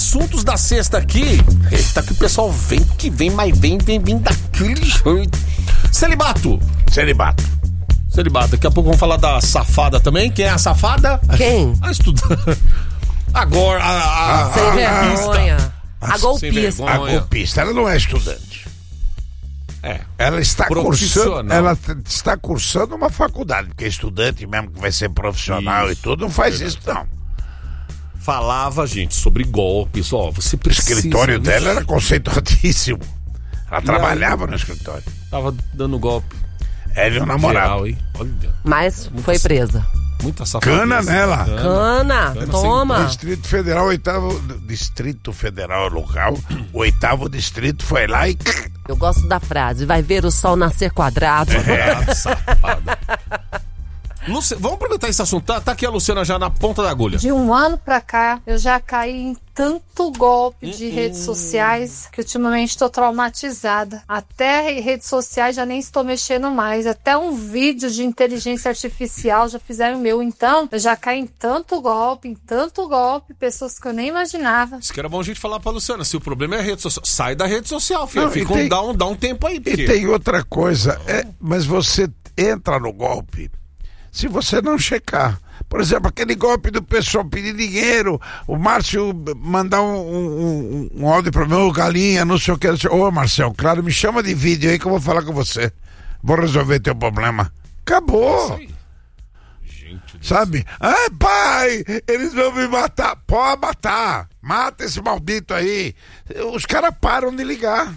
assuntos da sexta aqui. Eita, que o pessoal vem daquele jeito. Celibato. Daqui a pouco vamos falar da safada também. Quem é a safada? Quem? A estudante. Agora, sem vergonha. A golpista. A golpista, ela não é estudante. Ela está cursando uma faculdade, porque estudante mesmo que vai ser profissional e tudo, não faz isso não. Falava, gente, sobre golpes, você precisa... O escritório dela era conceituadíssimo. Ela trabalhava no escritório. Tava dando golpe. Ela e o namorado. Olha. Mas foi presa. Muita safadeza. Cana nela. Cana, toma. Distrito Federal, Distrito Federal local, o 8º distrito foi lá e... Eu gosto da frase, vai ver o sol nascer quadrado. Safada. Vamos aproveitar esse assunto. Tá aqui a Luciana já na ponta da agulha. De um ano pra cá, eu já caí em tanto golpe de redes sociais que ultimamente estou traumatizada. Até redes sociais já nem estou mexendo mais. Até um vídeo de inteligência artificial já fizeram o meu. Então, eu já caí em tanto golpe, pessoas que eu nem imaginava. Isso que era bom a gente falar pra Luciana. Se o problema é a rede social, sai da rede social, filho. Dá um tempo aí. Porque... E tem outra coisa, mas você entra no golpe se você não checar. Por exemplo, aquele golpe do pessoal pedir dinheiro, o Márcio mandar um áudio pra mim, galinha, não sei o que. Ô, Marcelo, claro, me chama de vídeo aí que eu vou falar com você. Vou resolver teu problema. Acabou. Sabe? Ai, pai, eles vão me matar. Pode matar. Mata esse maldito aí. Os caras param de ligar.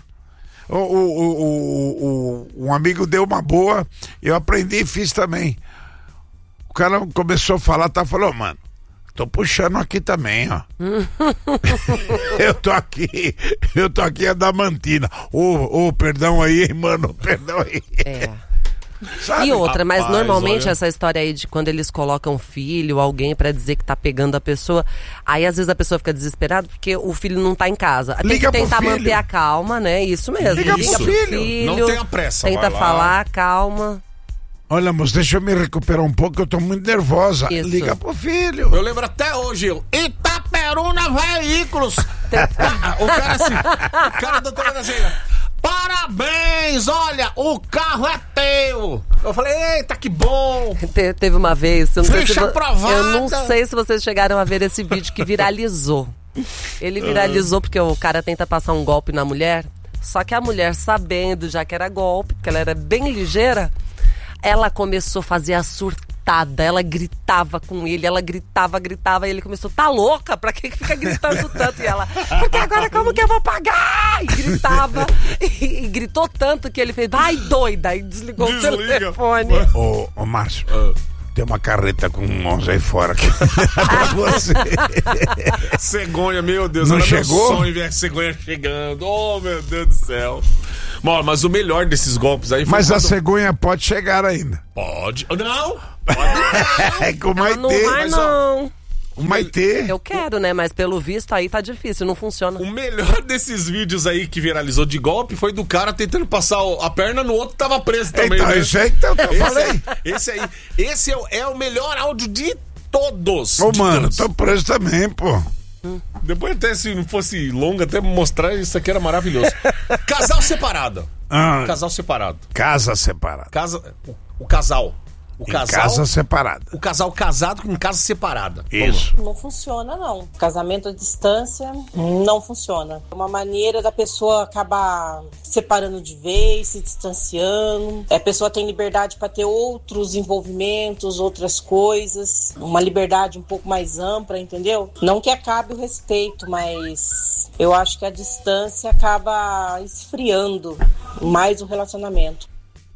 Um amigo deu uma boa, eu aprendi e fiz também. O cara começou a falar, falou, mano, tô puxando aqui também, ó. Eu tô aqui adamantina. Perdão aí, mano, perdão aí. Sabe? E outra, mas normalmente essa história aí de quando eles colocam filho, alguém pra dizer que tá pegando a pessoa, aí às vezes a pessoa fica desesperada porque o filho não tá em casa. Tem que tentar manter a calma, né? Isso mesmo. Liga pro filho. Não tenha pressa. Tenta falar, calma. Olha, moço, deixa eu me recuperar um pouco, eu tô muito nervosa. Isso. Liga pro filho. Eu lembro até hoje, Itaperuna Veículos. O cara do telefone assim, parabéns, olha, o carro é teu. Eu falei, eita, que bom. Teve uma vez, eu não aprovada. sei se vocês chegaram a ver esse vídeo que viralizou. Ele viralizou porque o cara tenta passar um golpe na mulher, só que a mulher, sabendo já que era golpe, porque ela era bem ligeira, ela começou a fazer a surtada, ela gritava com ele, ela gritava, e ele começou, tá louca? Pra que fica gritando tanto? E ela, porque agora como que eu vou pagar? E gritava, e gritou tanto que ele fez, ai doida, e desligou o telefone. Ô Márcio, tem uma carreta com 11 aí fora aqui pra você. Cegonha, meu Deus, não era chegou? Meu sonho ver a cegonha chegando. Oh, meu Deus do céu. Bom, mas o melhor desses golpes aí foi Mas a cegonha pode chegar ainda. Pode. Não! É com o Maitê. Não vai, não. O Maitê. Eu quero, né? Mas pelo visto aí tá difícil, não funciona. O melhor desses vídeos aí que viralizou de golpe foi do cara tentando passar a perna no outro que tava preso também. Então, né? isso aí que eu falei. Esse é o melhor áudio de todos. Ô, mano, tô preso também, pô. Depois até se não fosse longo, até mostrar isso aqui era maravilhoso. Casal separado. Casal separado. Casa separada. O casal. Casa separada. O casal casado com casa separada. Isso. Não funciona, não. Casamento à distância não funciona. É uma maneira da pessoa acabar separando de vez, se distanciando. A pessoa tem liberdade para ter outros envolvimentos, outras coisas. Uma liberdade um pouco mais ampla, entendeu? Não que acabe o respeito, mas eu acho que a distância acaba esfriando mais o relacionamento.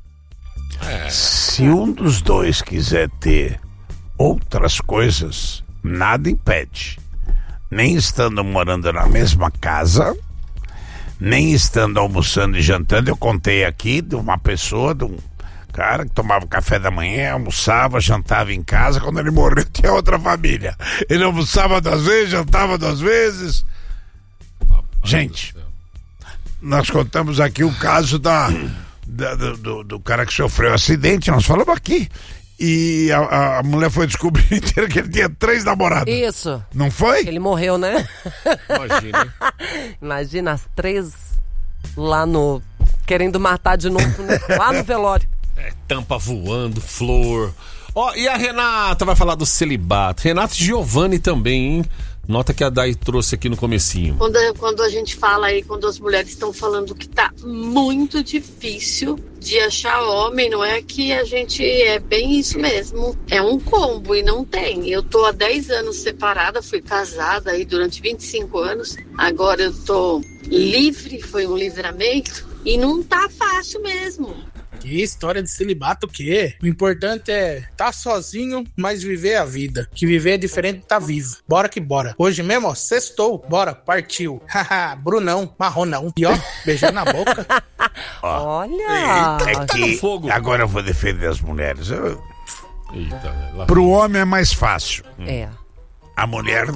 Se um dos dois quiser ter outras coisas, nada impede. Nem estando morando na mesma casa, nem estando almoçando e jantando. Eu contei aqui de uma pessoa, de um cara que tomava café da manhã, almoçava, jantava em casa. Quando ele morreu, tinha outra família. Ele almoçava 2 vezes, jantava 2 vezes. Gente, nós contamos aqui o caso do cara que sofreu acidente, nós falamos aqui. E a mulher foi descobrir inteira que ele tinha 3 namoradas. Isso. Não foi? Ele morreu, né? Imagina, hein? Imagina as 3 lá no... querendo matar de novo, né? Lá no velório. Tampa voando, flor. Ó, e a Renata vai falar do celibato. Renata e Giovanni também, hein? Nota que a Day trouxe aqui no comecinho. Quando a gente fala aí, quando as mulheres estão falando que tá muito difícil de achar homem, não é que a gente é bem isso mesmo. É um combo e não tem. Eu tô há 10 anos separada, fui casada aí durante 25 anos. Agora eu tô livre, foi um livramento e não tá fácil mesmo. Que história de celibato o quê? O importante é estar sozinho, mas viver a vida. Que viver é diferente de estar vivo. Bora que bora. Hoje mesmo, ó, sextou. Bora, partiu. Haha, Brunão, Marronão. E ó, beijando na boca. Olha! É Tá no fogo. agora eu vou defender as mulheres. Eita, lá Pro homem é mais fácil. É. A mulher...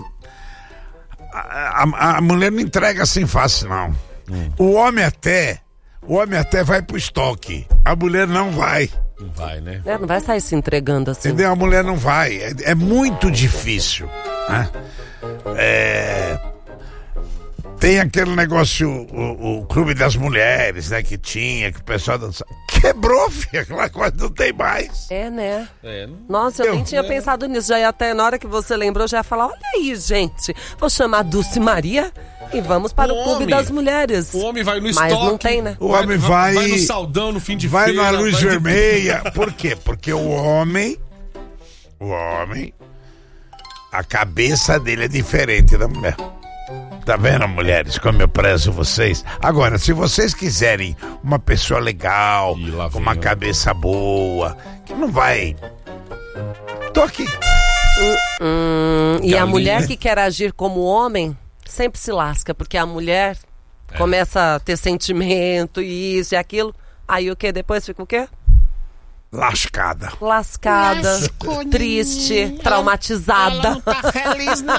A mulher não entrega assim fácil, não. O homem até vai pro estoque. A mulher não vai. não vai, né? Não vai sair se entregando assim. Entendeu? A mulher não vai. É muito difícil, né? Tem aquele negócio, o Clube das Mulheres, né? Que o pessoal dançava. Quebrou, filho. Aquela coisa não tem mais. É, né? Não. Nossa, eu nem tinha pensado nisso. Já ia até na hora que você lembrou, já ia falar, olha aí, gente. Vou chamar a Dulce Maria e vamos para o Clube das Mulheres. O homem vai no Mas estoque. não tem, né? O homem vai no saldão no fim de vai feira. na luz vai vermelha. Por quê? Porque o homem, a cabeça dele é diferente da mulher. Tá vendo, mulheres, como eu prezo vocês? Agora, se vocês quiserem uma pessoa legal, Ih, lá com vem, uma ó. cabeça boa, que não vai... Tô aqui. E a Galinha. mulher que quer agir como homem sempre se lasca, porque a mulher começa a ter sentimento e isso e aquilo. Aí o que? Depois fica o quê? Lascada. Lascada, triste, traumatizada. Ela não tá feliz, não.